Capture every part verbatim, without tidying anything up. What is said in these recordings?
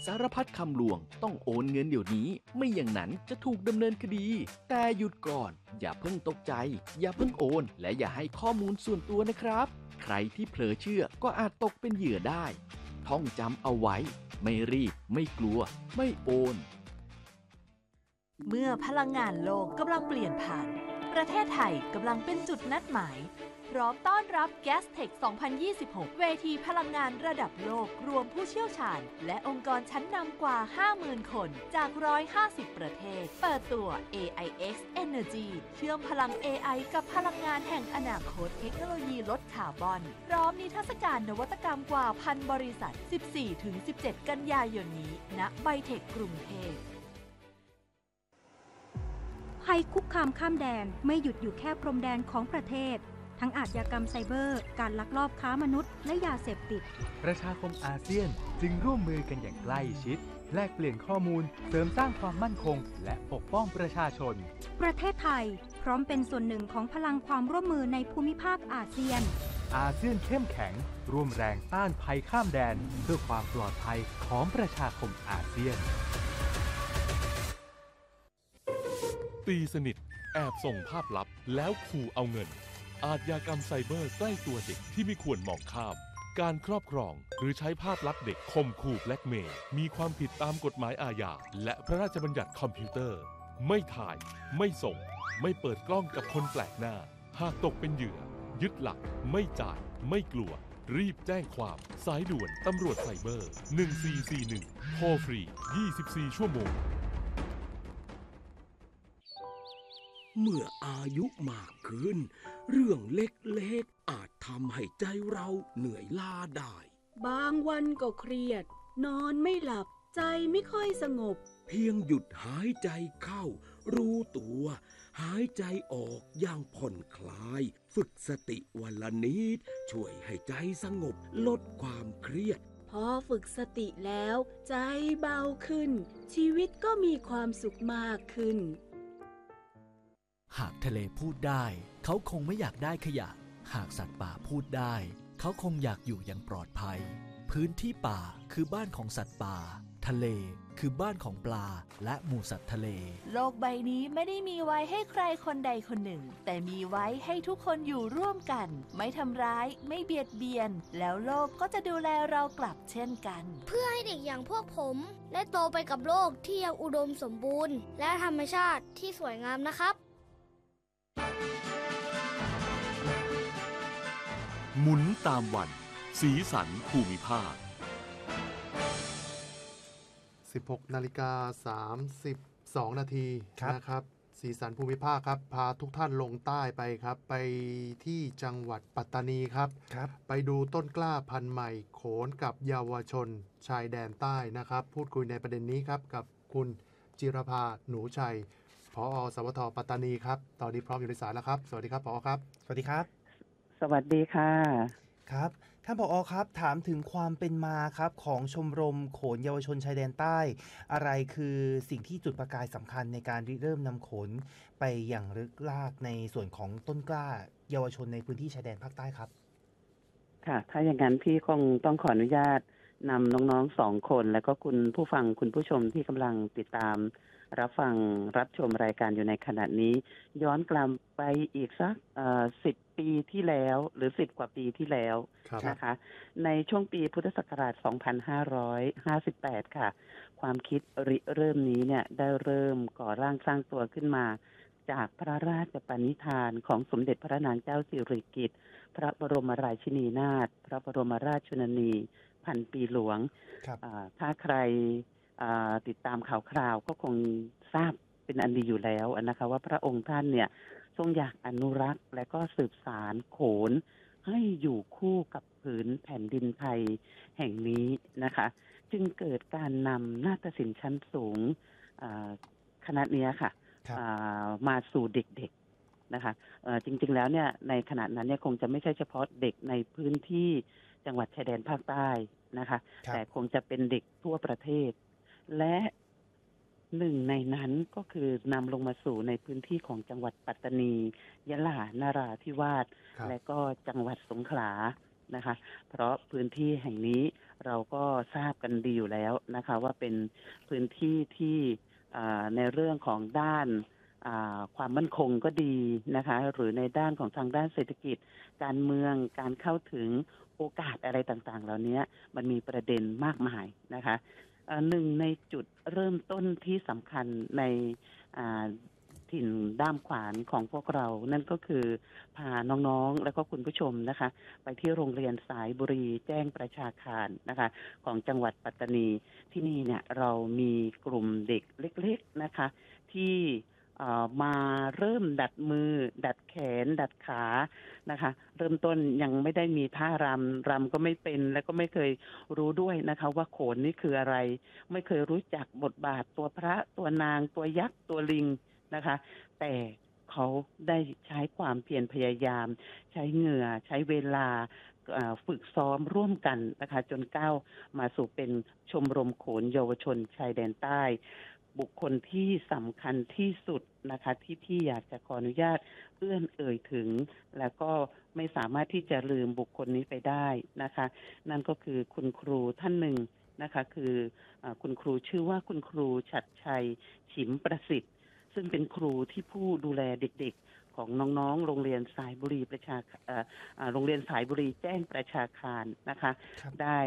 สารพัดคำลวงต้องโอนเงินเดี๋ยวนี้ไม่อย่างนั้นจะถูกดำเนินคดีแต่หยุดก่อนอย่าเพิ่งตกใจอย่าเพิ่งโอนและอย่าให้ข้อมูลส่วนตัวนะครับใครที่เผลอเชื่อก็อาจตกเป็นเหยื่อได้ท่องจำเอาไว้ไม่รีบไม่กลัวไม่โอนเมื่อพลังงานโลกกำลังเปลี่ยนผ่านประเทศไทยกำลังเป็นจุดนัดหมายพร้อมต้อนรับ Gastech สองพันยี่สิบหก เวทีพลังงานระดับโลกรวมผู้เชี่ยวชาญและองค์กรชั้นนำกว่า ห้าหมื่น คนจากหนึ่งร้อยห้าสิบประเทศเปิดตัว เอ ไอ เอ็กซ์ Energy เชื่อมพลัง เอ ไอ กับพลังงานแห่งอนาคตเทคโนโลยีลดคาร์บอนพร้อมนิทรรศการนวัตกรรมกว่าพันบริษัท สิบสี่ถึงสิบเจ็ด กันยายนนี้ณไบเทคกรุงเทพภัยคุกคามข้ามแดนไม่หยุดอยู่แค่พรมแดนของประเทศทั้งอาชญากรรมไซเบอร์การลักลอบค้ามนุษย์และยาเสพติดประชาคมอาเซียนจึงร่วมมือกันอย่างใกล้ชิดแลกเปลี่ยนข้อมูลเสริมสร้างความมั่นคงและปกป้องประชาชนประเทศไทยพร้อมเป็นส่วนหนึ่งของพลังความร่วมมือในภูมิภาคอาเซียนอาเซียนเข้มแข็งร่วมแรงต้านภัยข้ามแดนเพื่อความปลอดภัยของประชาคมอาเซียนตีสนิทแอบส่งภาพลับแล้วขู่เอาเงินอาชญากรรมไซเบอร์ใกล้ตัวเด็กที่ไม่ควรมองข้ามการครอบครองหรือใช้ภาพลับเด็กข่มขู่แบล็กเมย์มีความผิดตามกฎหมายอาญาและพระราชบัญญัติคอมพิวเตอร์ไม่ถ่ายไม่ส่งไม่เปิดกล้องกับคนแปลกหน้าหากตกเป็นเหยื่อยึดหลักไม่จ่ายไม่กลัวรีบแจ้งความสายด่วนตำรวจไซเบอร์หนึ่งสี่สี่หนึ่งโทรฟรียี่สิบสี่ชั่วโมงเมื่ออายุมากขึ้นเรื่องเล็กๆอาจทำให้ใจเราเหนื่อยล้าได้บางวันก็เครียดนอนไม่หลับใจไม่ค่อยสงบเพียงหยุดหายใจเข้ารู้ตัวหายใจออกอย่างผ่อนคลายฝึกสติวันละนิดช่วยให้ใจสงบลดความเครียดพอฝึกสติแล้วใจเบาขึ้นชีวิตก็มีความสุขมากขึ้นหากทะเลพูดได้เขาคงไม่อยากได้ขยะหากสัตว์ป่าพูดได้เขาคงอยากอยู่อย่างปลอดภัยพื้นที่ป่าคือบ้านของสัตว์ป่าทะเลคือบ้านของปลาและหมู่สัตว์ทะเลโลกใบนี้ไม่ได้มีไว้ให้ใครคนใดคนหนึ่งแต่มีไว้ให้ทุกคนอยู่ร่วมกันไม่ทำร้ายไม่เบียดเบียนแล้วโลกก็จะดูแลเรากลับเช่นกันเพื่อให้เด็กอย่างพวกผมได้โตไปกับโลกที่ยังอุดมสมบูรณ์และธรรมชาติที่สวยงามนะครับหมุนตามวันสีสันภูมิภาคสิบหกนาฬิกาสามสิบสองนาทีนะครับสีสันภูมิภาคครับพาทุกท่านลงใต้ไปครับไปที่จังหวัดปัตตานีครับครับไปดูต้นกล้าพันธุ์ใหม่โขนกับเยาวชนชายแดนใต้นะครับพูดคุยในประเด็นนี้ครับกับคุณจิรภาหนูชัยผอ.สวท.ปัตตานีครับตอนนี้พร้อมอยู่ในสายแล้วครับสวัสดีครับผอ.ครับสวัสดีครับสวัสดีค่ะครับท่านผอ.ครับถามถึงความเป็นมาครับของชมรมโขนเยาวชนชายแดนใต้อะไรคือสิ่งที่จุดประกายสำคัญในการริเริ่มนำโขนไปอย่างลึกลากในส่วนของต้นกล้าเยาวชนในพื้นที่ชายแดนภาคใต้ครับค่ะถ้าอย่างนั้นพี่คงต้องขออนุญาตนำน้องๆสองคนแล้วก็คุณผู้ฟังคุณผู้ชมที่กำลังติดตามรับฟังรับชมรายการอยู่ในขณะนี้ย้อนกลับไปอีกสักสิบปีที่แล้วหรือสิบกว่าปีที่แล้วนะคะในช่วงปีพุทธศักราชสองพันห้าร้อยห้าสิบแปดค่ะความคิดริเริ่มนี้เนี่ยได้เริ่มก่อร่างสร้างตัวขึ้นมาจากพระราชปณิธานของสมเด็จพระนางเจ้าสิริกิติ์พระบรมราชินีนาถพระบรมราชชนนีพันปีหลวงถ้าใครติดตามข่าวคราวก็คงทราบเป็นอันดีอยู่แล้วนะคะว่าพระองค์ท่านเนี่ยทรงอยากอนุรักษ์และก็สืบสานโขนให้อยู่คู่กับผืนแผ่นดินไทยแห่งนี้นะคะจึงเกิดการนำนาฏศิลป์ชั้นสูงคณะนี้ค่ะมาสู่เด็กๆนะคะจริงๆแล้วเนี่ยในขณะนั้นเนี่ยคงจะไม่ใช่เฉพาะเด็กในพื้นที่จังหวัดชายแดนภาคใต้นะคะแต่คงจะเป็นเด็กทั่วประเทศและหนึ่งในนั้นก็คือนำลงมาสู่ในพื้นที่ของจังหวัดปัตตานียะลานราธิวาสและก็จังหวัดสงขลานะคะเพราะพื้นที่แห่งนี้เราก็ทราบกันดีอยู่แล้วนะคะว่าเป็นพื้นที่ที่ในเรื่องของด้านความมั่นคงก็ดีนะคะหรือในด้านของทางด้านเศรษฐกิจการเมืองการเข้าถึงโอกาสอะไรต่างๆเหล่านี้มันมีประเด็นมากมายนะคะหนึ่งในจุดเริ่มต้นที่สำคัญในถิ่นด้ามขวานของพวกเรานั่นก็คือพาน้องๆและก็คุณผู้ชมนะคะไปที่โรงเรียนสายบุรีแจ้งประชาคารนะคะของจังหวัดปัตตานีที่นี่เนี่ยเรามีกลุ่มเด็กเล็กๆนะคะที่มาเริ่มดัดมือดัดแขนดัดขานะคะเริ่มต้นยังไม่ได้มีท่ารำรำก็ไม่เป็นและก็ไม่เคยรู้ด้วยนะคะว่าโขนนี่คืออะไรไม่เคยรู้จักบทบาทตัวพระตัวนางตัวยักษ์ตัวลิงนะคะแต่เขาได้ใช้ความเพียรพยายามใช้เหงื่อใช้เวลาฝึกซ้อมร่วมกันนะคะจนก้าวมาสู่เป็นชมรมโขนเยาวชนชายแดนใต้บุคคลที่สำคัญที่สุดนะคะที่ที่อยากจะขออนุญาตเอื้อนเอ่ยถึงแล้วก็ไม่สามารถที่จะลืมบุคคลนี้ไปได้นะคะนั่นก็คือคุณครูท่านหนึ่งนะคะคือคุณครูชื่อว่าคุณครูฉัตรชัยฉิมประสิทธิ์ซึ่งเป็นครูที่ผู้ดูแลเด็กๆของน้องๆโรงเรียนสายบุรีประชาโรงเรียนสายบุรีแจ้งประชาคารนะคะได้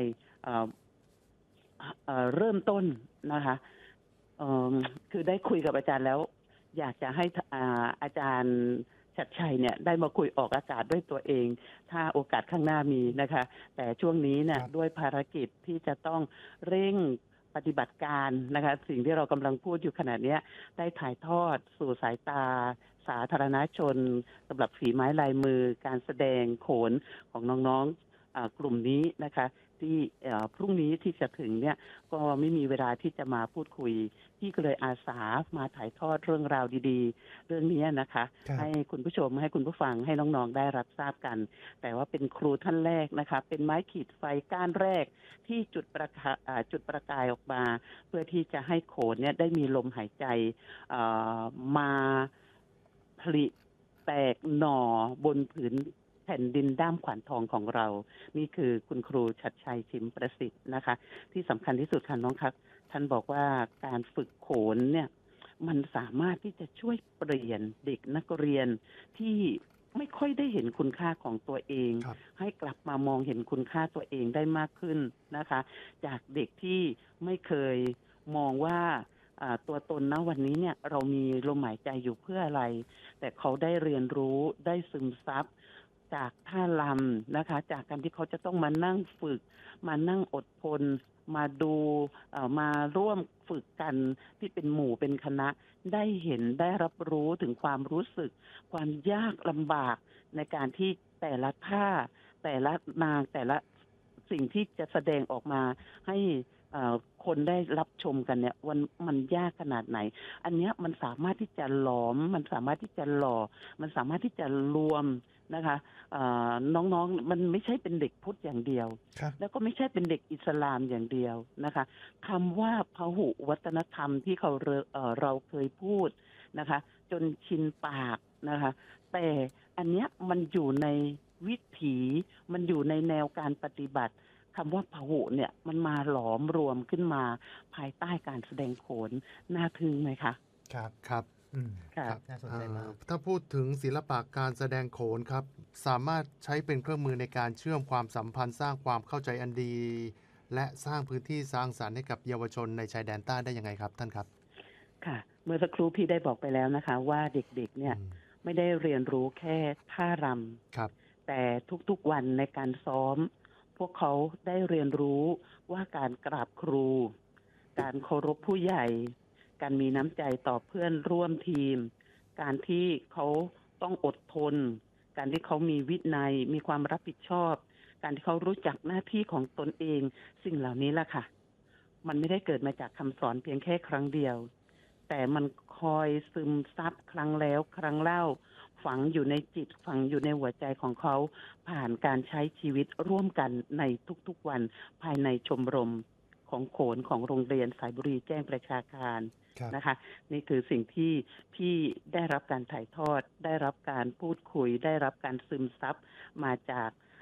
เริ่มต้นนะคะคือได้คุยกับอาจารย์แล้วอยากจะให้อาจารย์ชัดชัยเนี่ยได้มาคุยออกอากาศด้วยตัวเองถ้าโอกาสข้างหน้ามีนะคะแต่ช่วงนี้เนี่ยด้วยภารกิจที่จะต้องเร่งปฏิบัติการนะคะสิ่งที่เรากำลังพูดอยู่ขณะนี้ได้ถ่ายทอดสู่สายตาสาธารณชนสำหรับฝีไม้ลายมือการแสดงโขนของน้องๆกลุ่มนี้นะคะที่พรุ่งนี้ที่จะถึงเนี่ยก็ไม่มีเวลาที่จะมาพูดคุยพี่ก็เลยอาสามาถ่ายทอดเรื่องราวดีๆเรื่องนี้นะคะให้คุณผู้ชมให้คุณผู้ฟังให้น้องๆได้รับทราบกันแต่ว่าเป็นครูท่านแรกนะคะเป็นไม้ขีดไฟก้านแรกที่จุดประกายจุดประกายออกมาเพื่อที่จะให้โขนเนี่ยได้มีลมหายใจมาผลิแตกหน่อบนผืนแผ่นดินด้ามขวานทองของเรานี่คือคุณครูชัดชัยฉิมประสิทธิ์นะคะที่สำคัญที่สุดค่ะน้องครับท่านบอกว่าการฝึกโขนเนี่ยมันสามารถที่จะช่วยเปลี่ยนเด็กนักเรียนที่ไม่ค่อยได้เห็นคุณค่าของตัวเองให้กลับมามองเห็นคุณค่าตัวเองได้มากขึ้นนะคะจากเด็กที่ไม่เคยมองว่าตัวตนณวันนี้เนี่ยเรามีลมหายใจอยู่เพื่ออะไรแต่เขาได้เรียนรู้ได้ซึมซับจากท่าลำนะคะจากการที่เขาจะต้องมานั่งฝึกมานั่งอดทนมาดูมาร่วมฝึกกันที่เป็นหมู่เป็นคณะได้เห็นได้รับรู้ถึงความรู้สึกความยากลำบากในการที่แต่ละท่าแต่ละนางแต่ละสิ่งที่จะแสดงออกมาให้คนได้รับชมกันเนี่ยมันมันยากขนาดไหนอันนี้มันสามารถที่จะหลอมมันสามารถที่จะหล่อมันสามารถที่จะรวมนะคะน้องๆมันไม่ใช่เป็นเด็กพุทธอย่างเดียวแล้วก็ไม่ใช่เป็นเด็กอิสลามอย่างเดียวนะคะคำว่าพหุวัฒนธรรมที่เขาเราเคยพูดนะคะจนชินปากนะคะแต่อันเนี้ยมันอยู่ในวิถีมันอยู่ในแนวการปฏิบัติคำว่าพหุเนี่ยมันมาหลอมรวมขึ้นมาภายใต้การแสดงโขนน่าทึ่งไหมคะครับครับครับน่าสนใจมากถ้าพูดถึงศิลปะการแสดงโขนครับสามารถใช้เป็นเครื่องมือในการเชื่อมความสัมพันธ์สร้างความเข้าใจอันดีและสร้างพื้นที่สร้างสรรค์ให้กับเยาวชนในชายแดนใต้ได้ยังไงครับท่านครับค่ะเมื่อสักครู่พี่ได้บอกไปแล้วนะคะว่าเด็กๆเนี่ยไม่ได้เรียนรู้แค่ท่ารำครับแต่ทุกๆวันในการซ้อมพวกเขาได้เรียนรู้ว่าการกราบครูการเคารพผู้ใหญ่การมีน้ำใจต่อเพื่อนร่วมทีมการที่เขาต้องอดทนการที่เขามีวินัยมีความรับผิดชอบการที่เขารู้จักหน้าที่ของตนเองสิ่งเหล่านี้ล่ะค่ะมันไม่ได้เกิดมาจากคำสอนเพียงแค่ครั้งเดียวแต่มันคอยซึมซับครั้งแล้วครั้งเล่าฝังอยู่ในจิตฝังอยู่ในหัวใจของเขาผ่านการใช้ชีวิตร่วมกันในทุกๆวันภายในชมรมของโขนของโรงเรียนสายบุรีแจ้งประชาคารนะคะนี่คือสิ่งที่พี่ได้รับการถ่ายทอดได้รับการพูดคุยได้รับการซึมซับมาจาก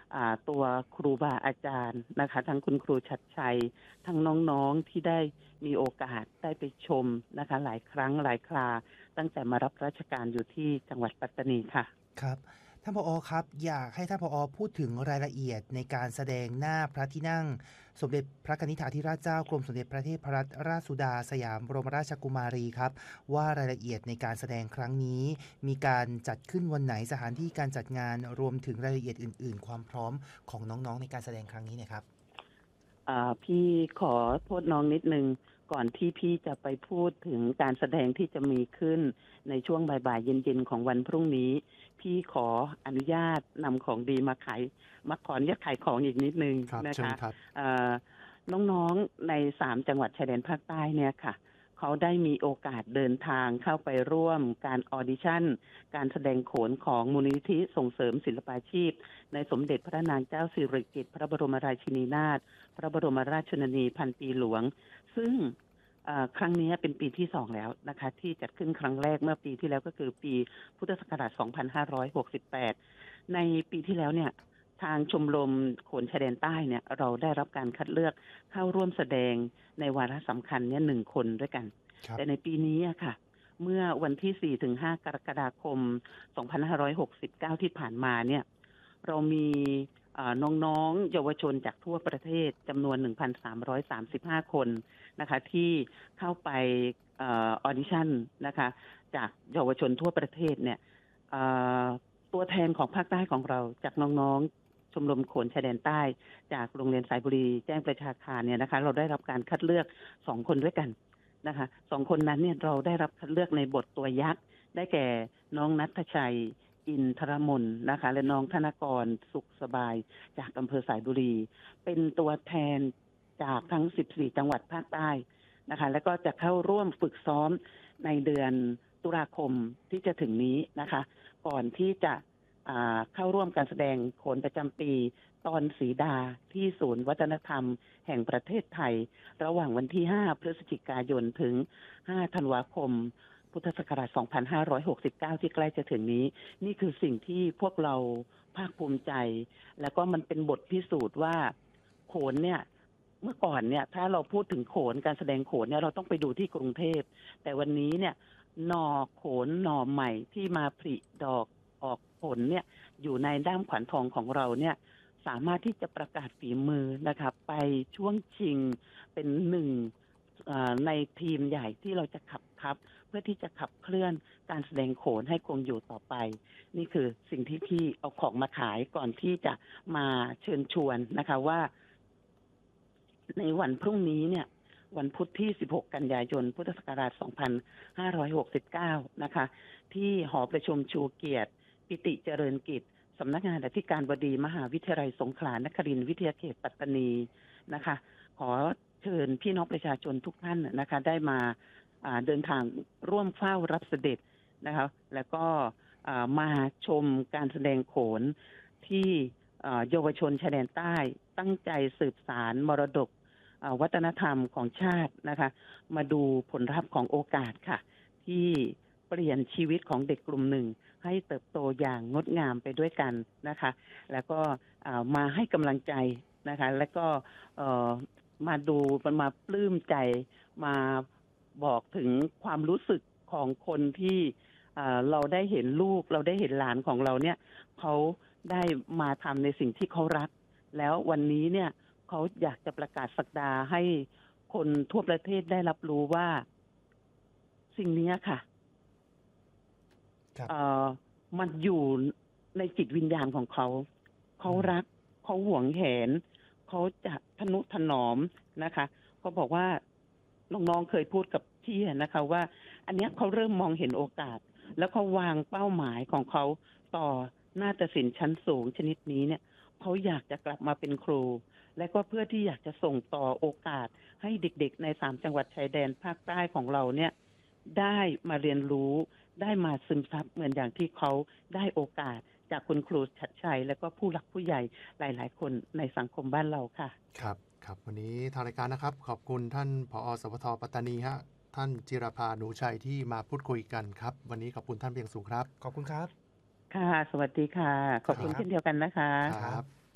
อ่าตัวครูบาอาจารย์นะคะทั้งคุณครูชัดชัยทั้งน้องๆที่ได้มีโอกาสได้ไปชมนะคะหลายครั้งหลายคราตั้งแต่มารับราชการอยู่ที่จังหวัดปัตตานีค่ะครับท่านผอ.ครับอยากให้ท่านผอ.พูดถึงรายละเอียดในการแสดงหน้าพระที่นั่งสมเด็จพระกนิษฐาธิราชเจ้ากรมสมเด็จพระเทพรัตนราชสุดาสยามบรมราชกุมารีครับว่ารายละเอียดในการแสดงครั้งนี้มีการจัดขึ้นวันไหนสถานที่การจัดงานรวมถึงรายละเอียดอื่นๆความพร้อมของน้องๆในการแสดงครั้งนี้นะครับอ่าพี่ขอโทษน้องนิดนึงก่อนที่พี่จะไปพูดถึงการแสดงที่จะมีขึ้นในช่วงบ่ายๆเย็นๆของวันพรุ่งนี้พี่ขออนุญาตนำของดีมาขายมาขออนุญาตขายของอีกนิดนึงนะคะน้องๆในสามจังหวัดชายแดนภาคใต้เนี่ยค่ะเขาได้มีโอกาสเดินทางเข้าไปร่วมการออดิชั่นการแสดงโขนของมูลนิธิส่งเสริมศิลปาชีพในสมเด็จพระนางเจ้าสิริกิติ์พระบรมราชินีนาถพระบรมราชชนนีพันปีหลวงซึ่งครั้งนี้เป็นปีที่สองแล้วนะคะที่จัดขึ้นครั้งแรกเมื่อปีที่แล้วก็คือปีพุทธศักราชสองพันห้าร้อยหกสิบแปดในปีที่แล้วเนี่ยทางชมรมโขนชายแดนใต้เนี่ยเราได้รับการคัดเลือกเข้าร่วมแสดงในวาระสำคัญเนี่ยหนึ่งคนด้วยกันแต่ในปีนี้ค่ะเมื่อวันที่ สี่ถึงห้า กรกฎาคม สองพันห้าร้อยหกสิบเก้า ที่ผ่านมาเนี่ยเรามีน้องๆเยาวชนจากทั่วประเทศจำนวน หนึ่งพันสามร้อยสามสิบห้า คนนะคะที่เข้าไปออดิชั่นนะคะจากเยาวชนทั่วประเทศเนี่ยตัวแทนของภาคใต้ของเราจากน้องๆชมรมโขนชายแดนใต้จากโรงเรียนสายบุรีแจ้งประชาคารเนี่ยนะคะเราได้รับการคัดเลือกสองคนด้วยกันนะคะสองคนนั้นเนี่ยเราได้รับคัดเลือกในบทตัวยักษ์ได้แก่น้องณัฐชัยอินทรมนนะคะและน้องธนกรสุขสบายจากอำเภอสายบุรีเป็นตัวแทนจากทั้งสิบสี่จังหวัดภาคใต้นะคะแล้วก็จะเข้าร่วมฝึกซ้อมในเดือนตุลาคมที่จะถึงนี้นะคะก่อนที่จะเข้าร่วมการแสดงโขนประจำปีตอนสีดาที่ศูนย์วัฒนธรรมแห่งประเทศไทยระหว่างวันที่ห้าพฤศจิกายนถึงห้าธันวาคมพุทธศักราชสองพันห้าร้อยหกสิบเก้าที่ใกล้จะถึงนี้นี่คือสิ่งที่พวกเราภาคภูมิใจแล้วก็มันเป็นบทพิสูจน์ว่าโขนเนี่ยเมื่อก่อนเนี่ยถ้าเราพูดถึงโขนการแสดงโขนเนี่ยเราต้องไปดูที่กรุงเทพแต่วันนี้เนี่ยหน่อโขนหน่อใหม่ที่มาผลิดอกออกผลเนี่ยอยู่ในด้ามขวัญทองของเราเนี่ยสามารถที่จะประกาศฝีมือนะคะไปช่วงชิงเป็นหนึ่งในทีมใหญ่ที่เราจะขับทัพเพื่อที่จะขับเคลื่อนการแสดงโขนให้คงอยู่ต่อไปนี่คือสิ่งที่พี่เอาของมาขายก่อนที่จะมาเชิญชวนนะคะว่าในวันพรุ่งนี้เนี่ยวันพุธที่สิบหกกันยายนพุทธศักราชสองพันห้าร้อยหกสิบเก้านะคะที่หอประชุมชูเกียรติปิติเจริญกิจสำนักงานอธิการบดีมหาวิทยาลัยสงขลานครินทร์วิทยาเขตปัตตานีนะคะขอเชิญพี่น้องประชาชนทุกท่านนะคะได้มาเดินทางร่วมเฝ้ารับเสด็จนะคะแล้วก็มาชมการแสดงโขนที่เยาวชนชายแดนใต้ตั้งใจสืบสารมรดกวัฒนธรรมของชาตินะคะมาดูผลลัพธ์ของโอกาสค่ะที่เปลี่ยนชีวิตของเด็กกลุ่มหนึ่งให้เติบโตอย่างงดงามไปด้วยกันนะคะแล้วก็มาให้กำลังใจนะคะแล้วก็มาดูมันมาปลื้มใจมาบอกถึงความรู้สึกของคนที่เราได้เห็นลูกเราได้เห็นหลานของเราเนี่ยเขาได้มาทำในสิ่งที่เขารักแล้ววันนี้เนี่ยเขาอยากจะประกาศศักดาให้คนทั่วประเทศได้รับรู้ว่าสิ่งนี้ค่ะมันอยู่ในจิตวิญญาณของเขาเขารักเขาหวงแหนเขาจะทนุถนอมนะคะเขาบอกว่าน้องๆเคยพูดกับพี่นะคะว่าอันนี้เขาเริ่มมองเห็นโอกาสแล้วเขาวางเป้าหมายของเขาต่อนาฏศิลป์ชั้นสูงชนิดนี้เนี่ยเขาอยากจะกลับมาเป็นครูและก็เพื่อที่อยากจะส่งต่อโอกาสให้เด็กๆในสามจังหวัดชายแดนภาคใต้ของเราเนี่ยได้มาเรียนรู้ได้มาซึมซับเหมือนอย่างที่เขาได้โอกาสจากคุณครูชัดชัยและก็ผู้หลักผู้ใหญ่หลายๆคนในสังคมบ้านเราค่ะครับครับวันนี้ทางรายการนะครับขอบคุณท่านผอ.สวท.ปัตตานีฮะท่านจิรภาหนูชัยที่มาพูดคุยกันครับวันนี้ขอบคุณท่านเพียงสูงครับขอบคุณครับค่ะสวัสดีค่ะขอบคุณเช่นเดียวกันนะคะครับ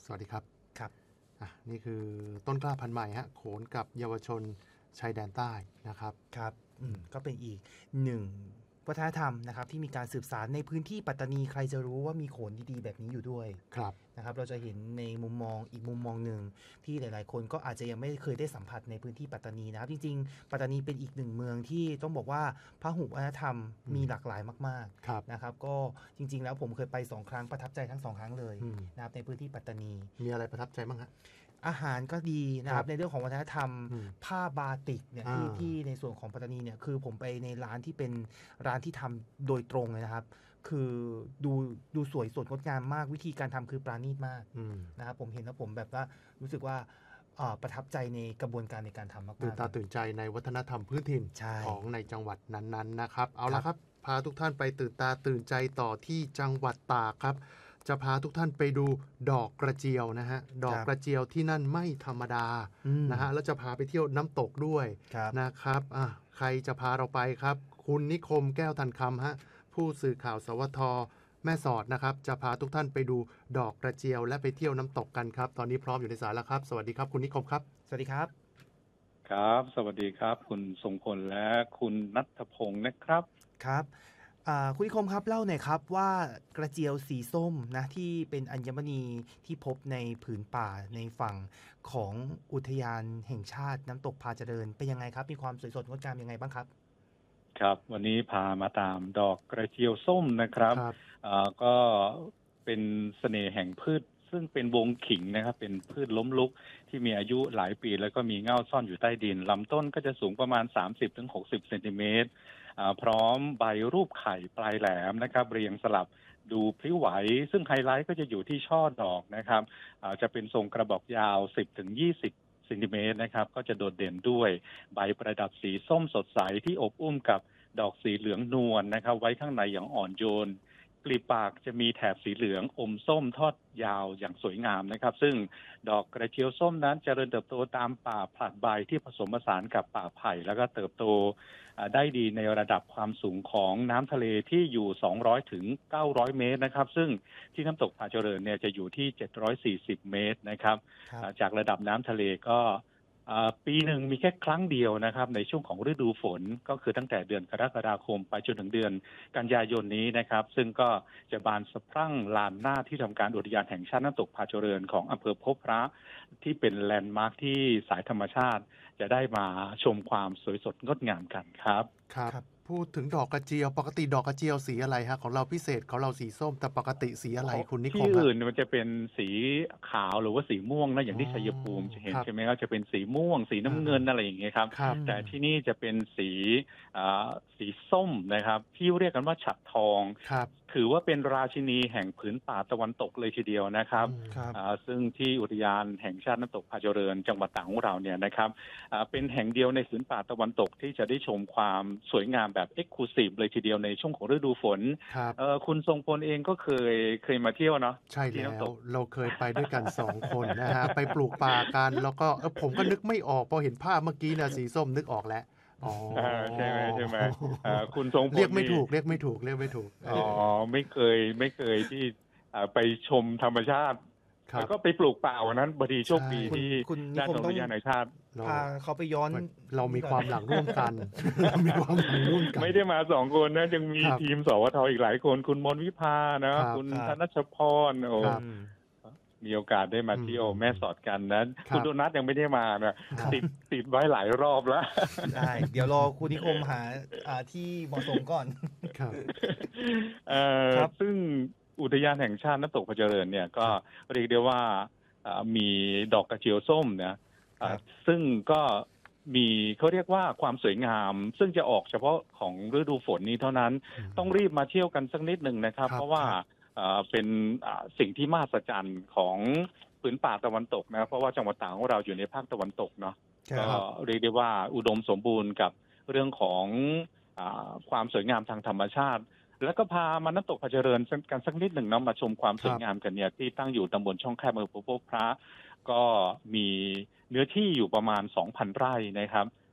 สวัสดีครับครับอ่ะนี่คือต้นกล้าพันธุ์ใหม่ฮะโขนกับเยาวชนชายแดนใต้นะครับครับอืมก็เป็นอีกหนึ่งวัฒนธรรมนะครับที่มีการสืบสานในพื้นที่ปัตตานีใครจะรู้ว่ามีโขนดีๆแบบนี้อยู่ด้วยครับนะครับเราจะเห็นในมุมมองอีกมุมมองหนึ่งที่หลายๆคนก็อาจจะยังไม่เคยได้สัมผัสในพื้นที่ปัตตานีนะครับจริงๆปัตตานีเป็นอีกหนึ่งเมืองที่ต้องบอกว่าพหุวัฒนธรรมมีหลากหลายมากๆนะครับก็จริงๆแล้วผมเคยไปสองครั้งประทับใจทั้งสองครั้งเลยนะครับในพื้นที่ปัตตานีมีอะไรประทับใจบ้างฮะอาหารก็ดีนะครับในเรื่องของวัฒนธรรมผ้าบาติกเนี่ยที่ที่ในส่วนของปัตตานีเนี่ยคือผมไปในร้านที่เป็นร้านที่ทำโดยตรงเลยนะครับคือดูดูสวยสดงดงามมากวิธีการทำคือปราณีตมากนะครับผมเห็นแล้วผมแบบว่ารู้สึกว่าประทับใจในกระบวนการในการทำมากๆตื่นตาตื่นใจในวัฒนธรรมพื้นถิ่นของในจังหวัดนั้นๆนะครับเอาละครับพาทุกท่านไปตื่นตาตื่นใจต่อที่จังหวัดตากครับจะพาทุกท่านไปดูดอกกระเจียวนะฮะดอกกระเจียวที่นั่นไม่ธรรมดานะฮะแล้วจะพาไปเที่ยวน้ำตกด้วยนะครับอ่ะใครจะพาเราไปครับคุณนิคมแก้วทันคำฮะผู้สื่อข่าวสวทแม่สอดนะครับจะพาทุกท่านไปดูดอกกระเจียวและไปเที่ยวน้ำตกกันครับตอนนี้พร้อมอยู่ในสายแล้วครับสวัสดีครับคุณนิคมครับสวัสดีครับครับสวัสดีครับคุณทรงพลและคุณณัฐพงศ์นะครับครับคุณนิคมครับเล่าหน่อยครับว่ากระเจียวสีส้มนะที่เป็นอัญมณีที่พบในผืนป่าในฝั่งของอุทยานแห่งชาติน้ำตกพาเจริญเป็นยังไงครับมีความสวยสดงดงามยังไงบ้างครับครับวันนี้พามาตามดอกกระเจียวส้มนะครับก็เป็นเสน่ห์แห่งพืชซึ่งเป็นวงขิงนะครับเป็นพืชล้มลุกที่มีอายุหลายปีแล้วก็มีเง่าซ่อนอยู่ใต้ดินลำต้นก็จะสูงประมาณ สามสิบถึงหกสิบ เซนติเมตรพร้อมใบรูปไข่ปลายแหลมนะครับเรียงสลับดูพลิ้วไหวซึ่งไฮไลท์ก็จะอยู่ที่ช่อดอกนะครับจะเป็นทรงกระบอกยาว สิบถึงยี่สิบ เซนติเมตรนะครับก็จะโดดเด่นด้วยใบประดับสีส้มสดใสที่อบอุ้มกับดอกสีเหลืองนวลนะครับไว้ข้างในอย่างอ่อนโยนกลีบปากจะมีแถบสีเหลืองอมส้มทอดยาวอย่างสวยงามนะครับซึ่งดอกกระเจียวส้มนั้นเจริญเติบโตตามป่าผลัดใบที่ผสมผสานกับป่าไผ่แล้วก็เติบโตได้ดีในระดับความสูงของน้ำทะเลที่อยู่สองร้อยถึงเก้าร้อยเมตรนะครับซึ่งที่น้ำตกพาเจริญเนี่ยจะอยู่ที่เจ็ดร้อยสี่สิบเมตรนะครับจากระดับน้ำทะเลก็ปีหนึ่งมีแค่ครั้งเดียวนะครับในช่วงของฤดูฝนก็คือตั้งแต่เดือนกรกฎาคมไปจนถึงเดือนกันยายนนี้นะครับซึ่งก็จะบานสะพรั่งลานหน้าที่ทำการอุทยานแห่งชาติน้ำตกพาเจริญของอำเภอพบพระที่เป็นแลนด์มาร์คที่สายธรรมชาติจะได้มาชมความสวยสดงดงามกันครับครับพูดถึงดอกกระเจียวปกติดอกกระเจียวสีอะไรฮะของเราพิเศษของเราสีส้มแต่ปกติสีอะไรคุณนิคมที่อื่นมันจะเป็นสีขาวหรือว่าสีม่วงนะอย่างที่ชัยภูมิจะเห็นใช่ไหมครับจะเป็นสีม่วงสีน้ำเงินอะไรอย่างเงี้ยครับแต่ที่นี่จะเป็นสีสีส้มนะครับที่เรียกกันว่าฉัตรทองถือว่าเป็นราชินีแห่งผืนป่าตะวันตกเลยทีเดียวนะครับซึ่งที่อุทยานแห่งชาติน้ำตกพาเจริญจังหวัดตากของเราเนี่ยนะครับเป็นแห่งเดียวในผืนป่าตะวันตกที่จะได้ชมความสวยงามแบบเอ็กซ์คลูซีฟเลยทีเดียวในช่วงของฤดูฝนคุณทรงพลเองก็เคยเคยมาเที่ยวเนาะใช่แล้วเราเคยไปด้วยกันสองคนนะฮะไปปลูกป่ากันแล้วก็ผมก็นึกไม่ออกพอเห็นภาพเมื่อกี้นะสีส้มนึกออกแล้วอ๋อใช่ไหมใช่ไหมคุณทรงพลเรียกไม่ถูกเรียกไม่ถูกเรียกไม่ถูกอ๋อไม่เคยไม่เคยที่ไปชมธรรมชาติแล้วก็ไปปลูกป่าวันนั้นบดีโชคดีที่ด้านอุทยานแห่งชาติพาเขาไปย้อนเรามีความหลังร่วมกันมีความหลังร่วมกันไม่ได้มาสองคนนะยังมีทีมสวทอีกหลายคนคุณมนวิภานะคุณธนชพรโอ้มีโอกาสได้มาเที่ยวแม่สอดกันนั้นคุณโดนัทยังไม่ได้มานะติดติดไว้หลายรอบแล้วได้เดี๋ยวรอคุณนิคมหาที่เหมาะสมก่อนครับซึ่งอุทยานแห่งชาติน้ำตกพาเจริญเนี่ยก็เรียกได้ว่ามีดอกกระเจียวส้มเนี่ยซึ่งก็มีเขาเรียกว่าความสวยงามซึ่งจะออกเฉพาะของฤดูฝนนี้เท่านั้นต้องรีบมาเที่ยวกันสักนิดหนึ่งนะครับเพราะว่าเป็นสิ่งที่มหัศจรรย์ของผืนป่าตะวันตกนะเพราะว่าจังหวัดตากของเราอยู่ในภาคตะวันตกเนาะก็เรียกได้ว่าอุดมสมบูรณ์กับเรื่องของความสวยงามทางธรรมชาติแล้วก็พามาน้ำตกพาเจริญกันสักนิดหนึ่งเนาะมาชมความสวยงามกันเนี่ยที่ตั้งอยู่ตำบลช่องแคบอำเภอพบพระก็มีเนื้อที่อยู่ประมาณ สองพัน ไร่นะครับ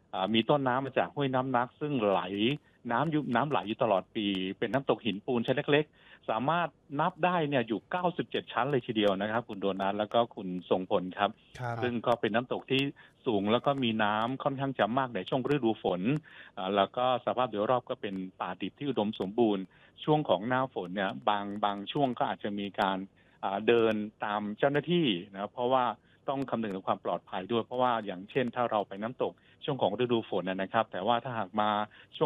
อ่ามีต้นน้ำมาจากห้วยน้ำนักซึ่งไหลน้ำอยู่น้ำไหลอยู่ตลอดปีเป็นน้ำตกหินปูนชั้นเล็กๆสามารถนับได้เนี่ยอยู่เก้าสิบเจ็ดชั้นเลยทีเดียวนะครับคุณโดนัทแล้วก็คุณทรงพลครับครับซึ่งก็เป็นน้ำตกที่สูงแล้วก็มีน้ำค่อนข้างจะมากในช่วงฤดูฝนอ่าแล้วก็สภาพโดยรอบก็เป็นป่าดิบที่อุดมสมบูรณ์ช่วงของหน้าฝนเนี่ยบางบางช่วงก็อาจจะมีการอ่าเดินตามเจ้าหน้าที่นะเพราะว่าต้องคำนึงถึงความปลอดภัยด้วยเพราะว่าอย่างเช่นถ้าเราไปน้ำตกช่วงของฤดูฝนนะครับแต่ว่าถ้าหากมาช่วง